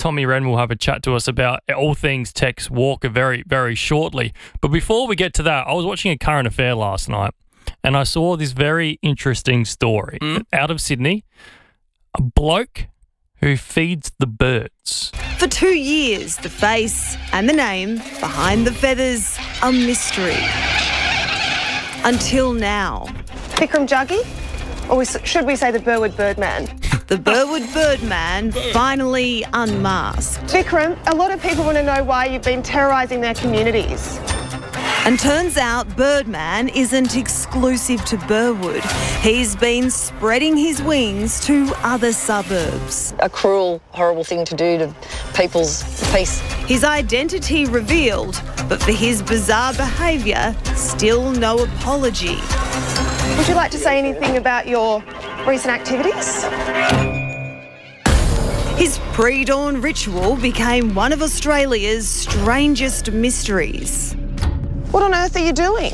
Tommy Wren will have a chat to us about all things Tex Walker very, very shortly. But before we get to that, I was watching a current affair last night and I saw this very interesting story out of Sydney. A bloke who feeds the birds. For 2 years, the face and the name behind the feathers a mystery. Until now. Vikram Jaggi? Or should we say the Burwood Birdman? The Burwood Birdman finally unmasked. Vikram, a lot of people want to know why you've been terrorising their communities. And turns out Birdman isn't exclusive to Burwood. He's been spreading his wings to other suburbs. A cruel, horrible thing to do to people's peace. His identity revealed, but for his bizarre behaviour, still no apology. Would you like to say anything about your recent activities? His pre-dawn ritual became one of Australia's strangest mysteries. What on earth are you doing?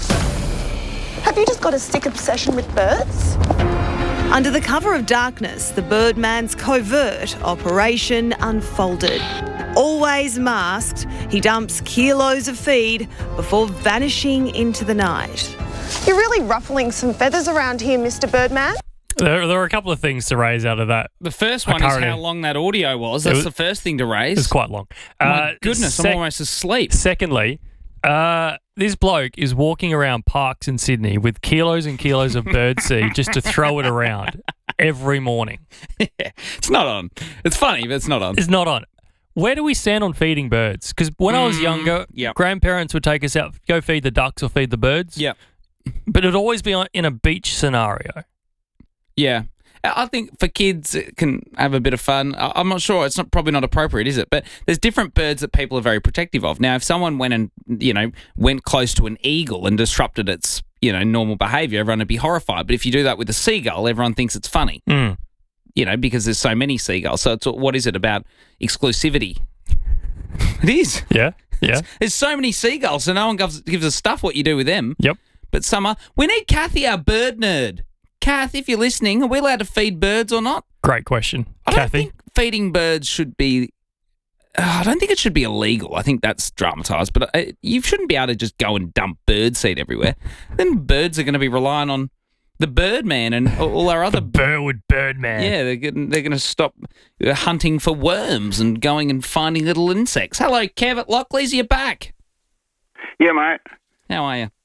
Have you just got a sick obsession with birds? Under the cover of darkness, the Birdman's covert operation unfolded. Always masked, he dumps kilos of feed before vanishing into the night. You're really ruffling some feathers around here, Mr. Birdman. There are a couple of things to raise out of that. The first one is how long that audio was. That's the first thing to raise. It's quite long. My goodness, I'm almost asleep. Secondly, this bloke is walking around parks in Sydney with kilos and kilos of birdseed just to throw it around every morning. It's not on. It's funny, but it's not on. It's not on. Where do we stand on feeding birds? Because when I was younger, grandparents would take us out, go feed the ducks or feed the birds. Yeah. But it'd always be in a beach scenario. Yeah. I think for kids, it can have a bit of fun. I'm not sure. It's probably not appropriate, is it? But there's different birds that people are very protective of. Now, if someone went close to an eagle and disrupted its, normal behaviour, everyone would be horrified. But if you do that with a seagull, everyone thinks it's funny. Because there's so many seagulls. So what is it about exclusivity? It is. Yeah. There's so many seagulls, so no one gives a stuff what you do with them. Yep. But we need Kathy, our bird nerd. Kath, if you're listening, are we allowed to feed birds or not? Great question, I Kathy. don't think feeding birds should be... I don't think it should be illegal. I think that's dramatised. But you shouldn't be able to just go and dump bird seed everywhere. Then birds are going to be relying on the Birdman and all our other... Burwood Birdman. Yeah, they're going to stop hunting for worms and going and finding little insects. Hello, Kev at Lockley's. You're back. Yeah, mate. How are you?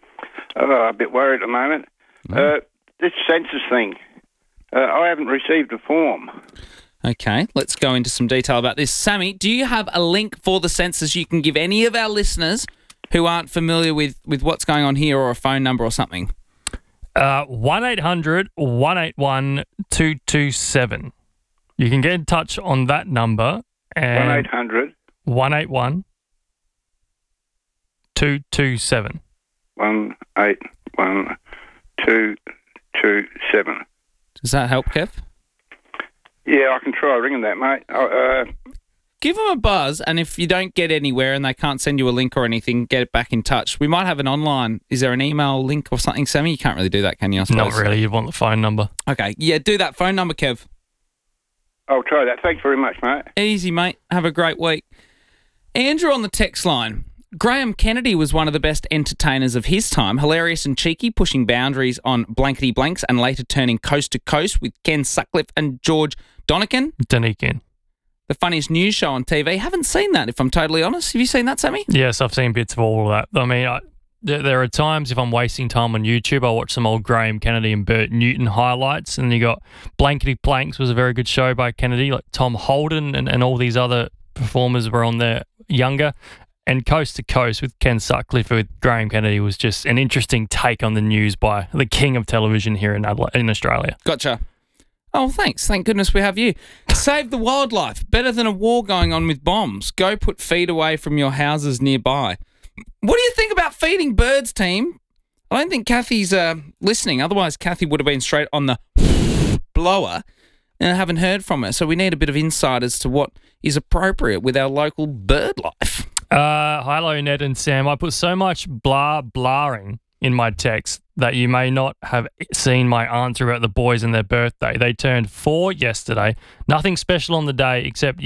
A bit worried at the moment. This census thing, I haven't received a form. Okay, let's go into some detail about this. Sammy, do you have a link for the census you can give any of our listeners who aren't familiar with what's going on here, or a phone number or something? 1-800-181-227. You can get in touch on that number. 1-800? 181-227. 1-81227. Does that help, Kev? Yeah, I can try ringing that, mate. Give them a buzz, and if you don't get anywhere and they can't send you a link or anything, get back in touch. We might have an online... Is there an email link or something, Sammy? You can't really do that, can you, I suppose? Not really. You want the phone number. Okay. Yeah, do that phone number, Kev. I'll try that. Thanks very much, mate. Easy, mate. Have a great week. Andrew on the text line. Graham Kennedy was one of the best entertainers of his time, hilarious and cheeky, pushing boundaries on blankety blanks and later turning coast to coast with Ken Sutcliffe and George Donican. The funniest news show on TV. Haven't seen that, if I'm totally honest. Have you seen that, Sammy? Yes, I've seen bits of all of that. I mean, there are times if I'm wasting time on YouTube, I'll watch some old Graham Kennedy and Bert Newton highlights, and you got Blankety Blanks was a very good show by Kennedy, like Tom Holden and all these other performers were on there younger. And Coast to Coast with Ken Sutcliffe with Graham Kennedy was just an interesting take on the news by the king of television here in Australia. Gotcha. Oh, thanks. Thank goodness we have you. Save the wildlife. Better than a war going on with bombs. Go put feed away from your houses nearby. What do you think about feeding birds, team? I don't think Kathy's listening. Otherwise, Kathy would have been straight on the blower, and I haven't heard from her. So we need a bit of insight as to what is appropriate with our local bird life. Hello, Ned and Sam. I put so much blaring in my text that you may not have seen my answer about the boys and their birthday. They turned 4 yesterday. Nothing special on the day except